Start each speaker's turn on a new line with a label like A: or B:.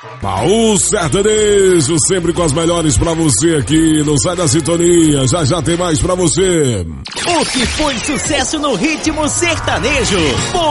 A: Baú Sertanejo, sempre com as melhores pra você aqui, não sai da sintonia, já já tem mais pra você.
B: O que foi sucesso no ritmo sertanejo.